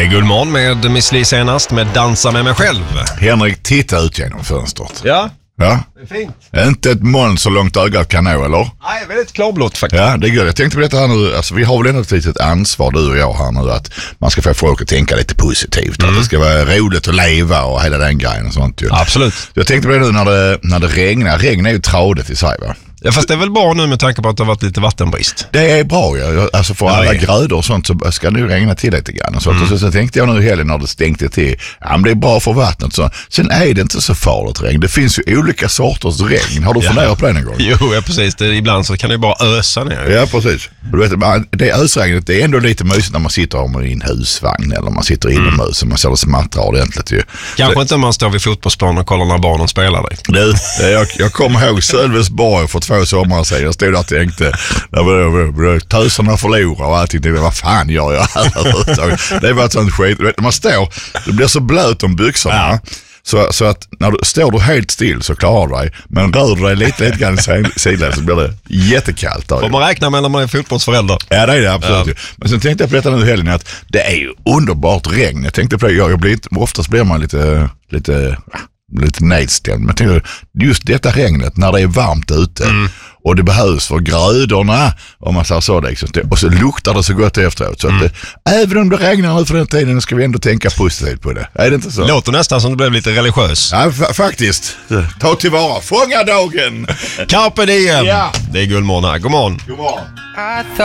Det är Gullmorgon med Miss Li senast med Dansa med mig själv. Henrik, titta ut genom fönstret. Ja, Ja? det är fint. Inte ett moln så långt ögat kan nå, eller? Nej, väldigt klarblått faktiskt. Ja, det är gött. Jag tänkte på detta här nu, alltså vi har väl ändå ett litet ansvar, du och jag här nu, att man ska få folk att tänka lite positivt. Att det ska vara roligt att leva och hela den grejen och sånt ju. Absolut. Jag tänkte på det nu när det regnar. Regn är ju tradigt i sig, va? Ja, fast det är väl bra nu med tanke på att det har varit lite vattenbrist. Det är bra, ja. Alltså för alla grödor och sånt så ska det ju regna till lite grann. Och så, så tänkte jag nu helgen när det stänkte till, ja men det är bra för vattnet. Så. Sen är det inte så farligt regn. Det finns ju olika sorters regn. Har du funderat på det någon gång? Jo, ja, precis. Ibland så kan det ju bara ösa ner. Ja, precis. Du vet, det ösregnet, det är ändå lite mysigt när man sitter i en husvagn eller man sitter inomhus och man ser det smattra ordentligt ju. Kanske inte om man står vid fotbollsplanen och kollar när barnen spelar dig. Du, jag kommer ihåg Sölvesborg för 2 sommar sedan. Jag stod där och tänkte, töserna förlorar och allting. Det, vad fan gör jag här? Det var ett sånt skit. Man står, det blir så blöt om byxorna. Ja. Så att när du står helt still så klarar du dig. Men rör du dig lite grann i sidan så blir det jättekallt. Får man räkna med när man är fotbollsförälder? Ja, det är det absolut. Ja. Men sen tänkte jag på detta nu helgen att det är ju underbart regn. Jag tänkte på det, oftast blir man lite nedstämd. Men jag tänkte, just detta regnet när det är varmt ute och det behövs för grödorna om man säger så liksom. Och så luktar det så gott efteråt så att även om det regnar nu för den tiden ska vi ändå tänka positivt på det. Är det inte så? Låter nästan som det blev lite religiös. Ja, faktiskt. Ta tillvara, fånga dagen. Carpe diem. Ja. Det är Gullmorgon här. God morgon. God morgon.